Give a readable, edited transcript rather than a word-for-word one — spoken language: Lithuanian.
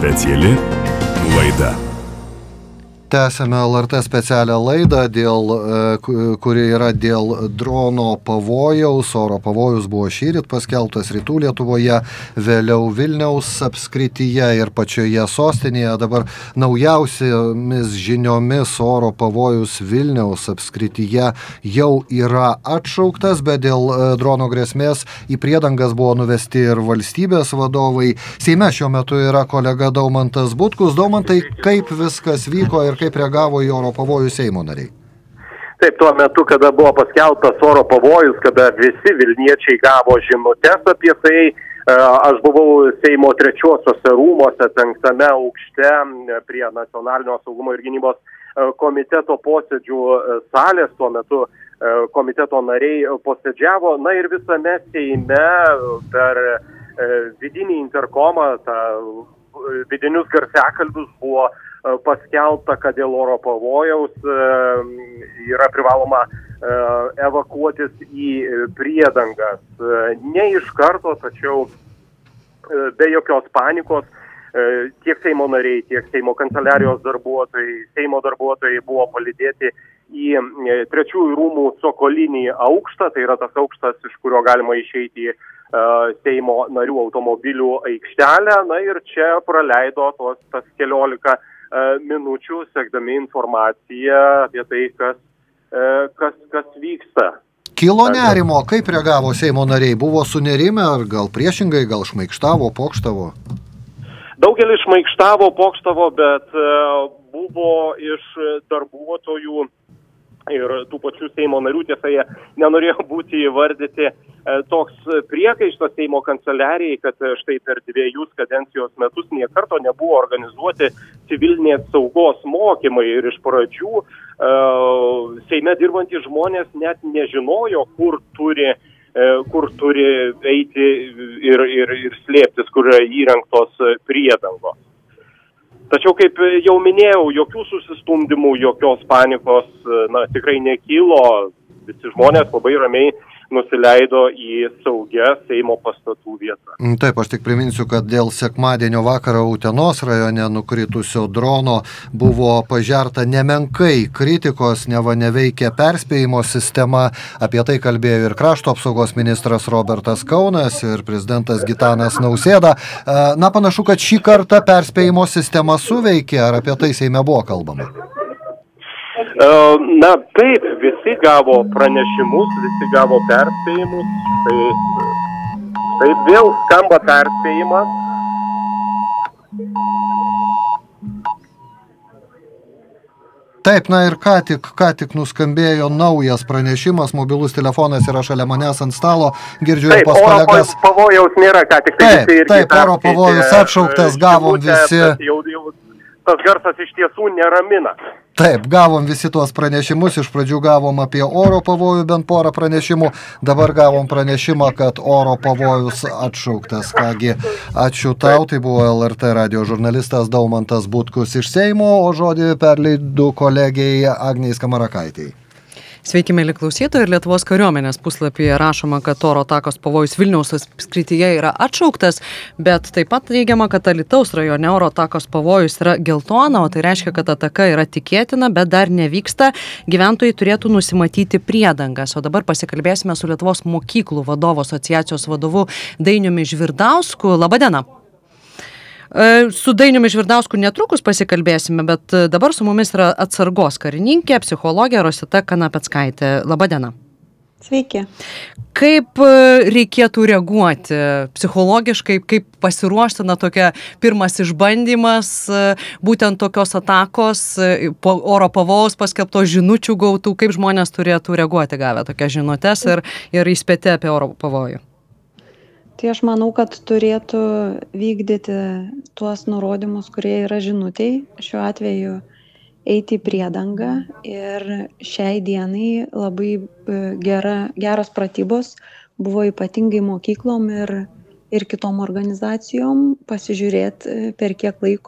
Speciali laida. Tęsėme LRT specialią laidą, kuri yra dėl drono pavojaus. Oro pavojus buvo šįryt paskelbtas Rytų Lietuvoje, vėliau Vilniaus apskrityje ir pačioje sostinėje. Dabar naujausiomis žiniomis oro pavojus Vilniaus apskrityje jau yra atšauktas, bet dėl drono grėsmės į priedangas buvo nuvesti ir valstybės vadovai. Seime šiuo metu yra kolega Daumantas Butkus. Daumantai, kaip viskas vyko ir kaip reagavo į oro pavojų Seimo nariai? Taip, tuo metu, kada buvo paskelbtas oro pavojus, kada visi vilniečiai gavo žinutes apie tai, aš buvau Seimo trečiuosiuose rūmuose, 5. aukšte prie Nacionalinio saugumo ir gynybos komiteto posėdžių salės. Tuo metu komiteto nariai posėdžiavo, ir visame Seime per vidinį interkomą, vidinius garsiakalbius buvo paskelbta, kad dėl oro pavojaus yra privaloma evakuotis į priedangas. Ne iš karto, tačiau be jokios panikos tiek Seimo nariai, tiek Seimo kanceliarijos darbuotojai, Seimo darbuotojai buvo palydėti į trečiųjų rūmų cokolinį aukštą, tai yra tas aukštas, iš kurio galima išeiti į Seimo narių automobilių aikštelę, ir čia praleido tas 15 minučių, sekdami informaciją apie tai, kas vyksta. Kilo nerimo, kaip reagavo Seimo nariai? Buvo sunerimę, ar gal priešingai, gal šmaikštavo, pokštavo? Daugelis šmaikštavo, pokštavo, bet buvo iš darbuotojų ir tų pačių Seimo narių, tiesa, jie nenorėjo būti įvardyti, toks priekaištas Seimo kanceliarijai, kad štai per 2 kadencijos metus nė karto nebuvo organizuoti civilinės saugos mokymai ir iš pradžių Seime dirbantys žmonės net nežinojo, kur turi eiti ir slėptis, kur yra įrengtos priedangos. Tačiau, kaip jau minėjau, jokių susistumdymų, jokios panikos tikrai nekilo. Visi žmonės labai ramiai nusileido į saugias Seimo pastatų vietą. Taip, aš tik priminsiu, kad dėl sekmadienio vakarą Utenos rajone nukritusio drono buvo pažerta nemenkai kritikos, neva neveikia perspėjimo sistema. Apie tai kalbėjo ir krašto apsaugos ministras Robertas Kaunas ir prezidentas Gitanas Nausėda. Panašu, kad šį kartą perspėjimo sistema suveikė, ar apie tai Seime buvo kalbama? Taip, visi gavo pranešimus, visi gavo perspėjimus, tai vėl skamba perspėjimas. Taip, ir ką tik nuskambėjo naujas pranešimas, mobilus telefonas yra šalia manęs ant stalo, girdžiu ir pas kolegas. Oro pavojaus nėra, ką tik tai visi irgi taip, oro pavojus atšauktas, gavom visi. Tas garsas iš tiesų neramina. Taip, gavom visi tuos pranešimus, iš pradžių gavom apie oro pavojų bent porą pranešimų, dabar gavom pranešimą, kad oro pavojus atšauktas. Kągi, ačiū tau, tai buvo LRT radijo žurnalistas Daumantas Butkus iš Seimo, o žodį perleidu kolegijai Agnei Skamarakaitei. Sveiki, mėly klausytojai, ir Lietuvos kariuomenės puslapyje rašoma, kad oro atakos pavojus Vilniaus apskrityje yra atšauktas, bet taip pat teigiama, kad Alytaus rajone oro atakos pavojus yra geltona, o tai reiškia, kad ataka yra tikėtina, bet dar nevyksta. Gyventojai turėtų nusimatyti priedangas. O dabar pasikalbėsime su Lietuvos mokyklų vadovų asociacijos vadovu Dainiumi Žvirdausku. Labadiena. Su Dainiumi Žvirdausku netrukus pasikalbėsime, bet dabar su mumis yra atsargos karininkė, psichologė Rosita Kanapeckaitė. Labadiena. Sveiki. Kaip reikėtų reaguoti psichologiškai, kaip pasiruošti tokia pirmas išbandymas, būtent tokios atakos, po oro pavojaus paskelbto žinučių gautų, kaip žmonės turėtų reaguoti gavę tokias žinutes ir įspėti apie oro pavojų? Tai aš manau, kad turėtų vykdyti tuos nurodymus, kurie yra žinutėj, šiuo atveju eiti į priedangą, ir šiai dienai labai geros pratybos buvo ypatingai mokyklom ir kitom organizacijom pasižiūrėti, per kiek laiko